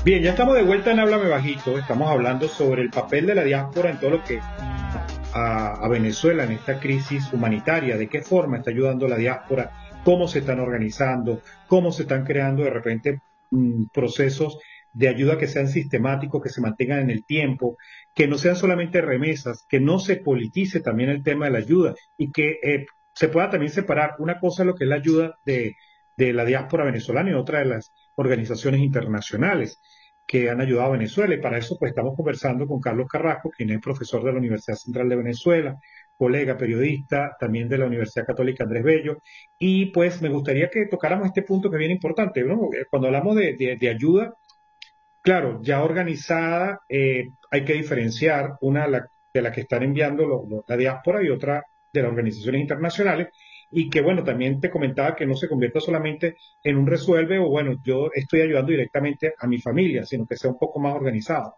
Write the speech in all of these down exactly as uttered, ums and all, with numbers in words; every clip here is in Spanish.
Bien, ya estamos de vuelta en Háblame Bajito. Estamos hablando sobre el papel de la diáspora en todo lo que a, a Venezuela en esta crisis humanitaria, de qué forma está ayudando la diáspora, cómo se están organizando, cómo se están creando de repente mm, procesos de ayuda que sean sistemáticos, que se mantengan en el tiempo, que no sean solamente remesas, que no se politice también el tema de la ayuda y que eh, se pueda también separar una cosa lo que es la ayuda de, de la diáspora venezolana y otra de las organizaciones internacionales que han ayudado a Venezuela. Y para eso pues estamos conversando con Carlos Carrasco, quien es profesor de la Universidad Central de Venezuela, colega periodista también de la Universidad Católica Andrés Bello. Y pues me gustaría que tocáramos este punto que es bien importante, ¿no? Cuando hablamos de, de, de ayuda, claro, ya organizada, eh, hay que diferenciar una la, de la que están enviando lo, lo, la diáspora y otra de las organizaciones internacionales. Y que, bueno, también te comentaba que no se convierta solamente en un resuelve o, bueno, yo estoy ayudando directamente a mi familia, sino que sea un poco más organizado.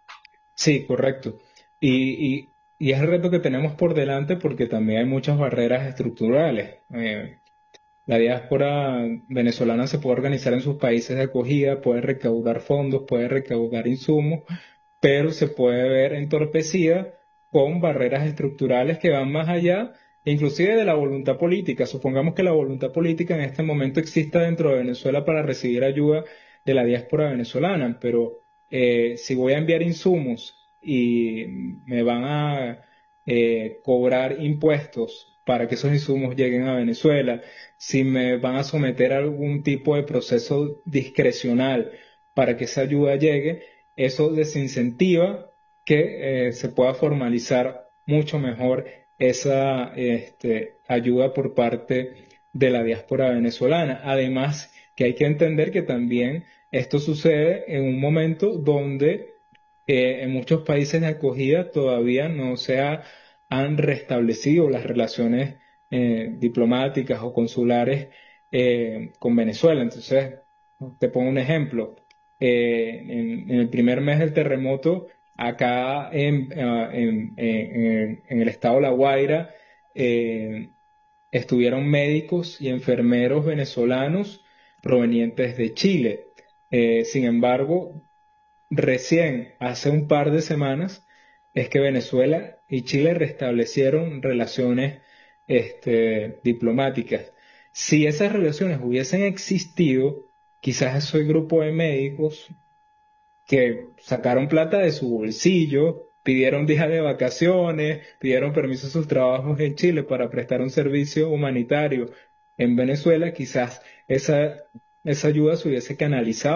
Sí, correcto. Y, y, y es el reto que tenemos por delante porque también hay muchas barreras estructurales. Eh, la diáspora venezolana se puede organizar en sus países de acogida, puede recaudar fondos, puede recaudar insumos, pero se puede ver entorpecida con barreras estructurales que van más allá, inclusive de la voluntad política. Supongamos que la voluntad política en este momento exista dentro de Venezuela para recibir ayuda de la diáspora venezolana, pero eh, si voy a enviar insumos y me van a eh, cobrar impuestos para que esos insumos lleguen a Venezuela, si me van a someter a algún tipo de proceso discrecional para que esa ayuda llegue, eso desincentiva que eh, se pueda formalizar mucho mejor esa este, ayuda por parte de la diáspora venezolana. Además, que hay que entender que también esto sucede en un momento donde eh, en muchos países de acogida todavía no se ha- han restablecido las relaciones eh, diplomáticas o consulares eh, con Venezuela. Entonces, te pongo un ejemplo. Eh, en, en el primer mes del terremoto, acá en, ah, en- en- en el estado de La Guaira, eh, estuvieron médicos y enfermeros venezolanos provenientes de Chile. Eh, sin embargo, recién hace un par de semanas es que Venezuela y Chile restablecieron relaciones este, diplomáticas. Si esas relaciones hubiesen existido, quizás ese grupo de médicos que sacaron plata de su bolsillo, pidieron días de vacaciones, pidieron permiso a sus trabajos en Chile para prestar un servicio humanitario en Venezuela, quizás esa, esa ayuda se hubiese canalizado